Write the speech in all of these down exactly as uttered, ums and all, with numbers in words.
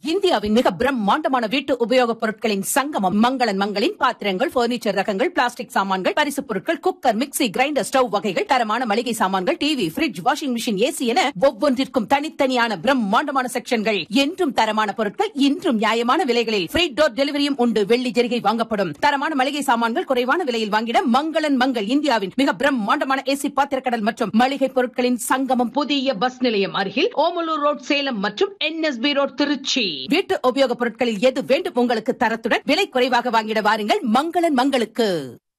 இந்தியாவின் மிக பிரம்மாண்டமான வீட்டு உபயோகப் பொருட்களின் சங்கமம் மங்களன் மங்களின் பாத்திரங்கள், பர்னிச்சர் ரகங்கள், பிளாஸ்டிக் சாமான்கள், பரிசுப் பொருட்கள், குக்கர், மிக்ஸி, கிரைண்டர், ஸ்டவ் வகைகள், தரமான மளிகை சாமான்கள், TV, fridge, washing machine, AC என ஒவ்வொன்றிற்கும் தனித்தனியான பிரம்மாண்டமான செக்ஷன்கள். என்றும் தரமான பொருட்கள், இன்றும் நியாயமான விலைகளில் ஃப்ரீ டோர் டெலிவரியும் உண்டு. வெள்ளி ஜெரிகை வாங்கப்படும். தரமான மளிகை சாமான்கள் குறைவான விலையில் வாங்கிட மங்களன் மங்கள் இந்தியாவின் மிக பிரம்மாண்டமான ஏசி பாத்திரக்கடல் மற்றும் மளிகை பொருட்களின் சங்கமம். புதிய பஸ் நிலையம் அருகில் ஓமலூர் ரோட் சேலம் மற்றும் என்எஸ்பி ரோட் திருச்சி. வீட்டு உபயோகப் பொருட்களில் எது வேண்டும் உங்களுக்கு தரத்துடன் விலை குறைவாக வாங்கிட வாருங்கள் மங்களன் மங்களுக்கு.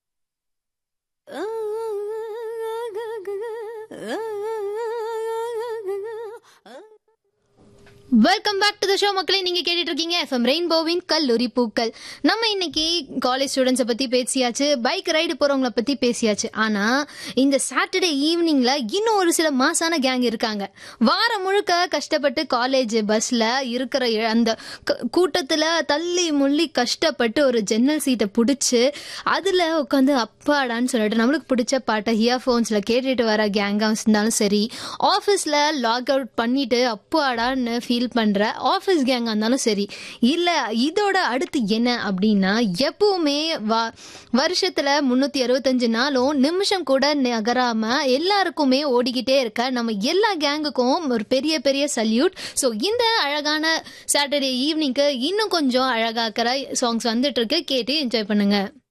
Welcome back to the show மக்களே. நீங்க கேட்டுட்டு இருக்கீங்க எஃப்எம் ரெயின்போவின் கல்லூரி பூக்கள். நம்ம இன்னைக்கு காலேஜ் ஸ்டூடெண்ட்ஸை பத்தி பேசியாச்சு, பைக் ரைடு போறவங்களை பத்தி பேசியாச்சு. ஆனா இந்த சாட்டர்டே ஈவினிங்ல இன்னும் ஒரு சில மாசான கேங் இருக்காங்க. வாரம் முழுக்க கஷ்டப்பட்டு காலேஜ் பஸ்ல இருக்கிற அந்த கூட்டத்துல தள்ளி முள்ளி கஷ்டப்பட்டு ஒரு ஜன்னல் சீட்டை பிடிச்சு அதுல உட்காந்து அப்பாடான்னு சொல்லிட்டு நம்மளுக்கு பிடிச்ச பாட்டை இயர்போன்ஸ்ல கேட்டுட்டு வர கேங்கா இருந்தாலும் சரி, ஆஃபீஸ்ல லாக் அவுட் பண்ணிட்டு அப்பாடான்னு ஃபீல் பண்ற ஆஃபீஸ் கேங்கா இருந்தாலும் சரி, இல்ல இதோட அடுத்து என்ன அப்படின்னா எப்பவுமே வருஷத்துல முன்னூத்தி அறுபத்தஞ்சு நாளும் நிமிஷம் கூட நகராம எல்லாருக்குமே ஓடிக்கிட்டே இருக்க நம்ம எல்லா கேங்குக்கும் ஒரு பெரிய பெரிய சல்யூட். ஸோ இந்த அழகான சாட்டர்டே ஈவினிங்க்கு இன்னும் கொஞ்சம் அழகாக்கிற சாங்ஸ் வந்துட்டு இருக்கு, கேட்டு என்ஜாய் பண்ணுங்க.